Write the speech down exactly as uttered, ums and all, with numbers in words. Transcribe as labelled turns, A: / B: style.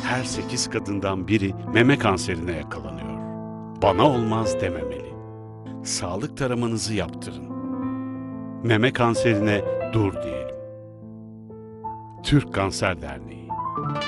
A: her sekiz kadından biri meme kanserine yakalanıyor. Bana olmaz dememeli. Sağlık taramanızı yaptırın. Meme kanserine dur diyelim. Türk Kanser Derneği.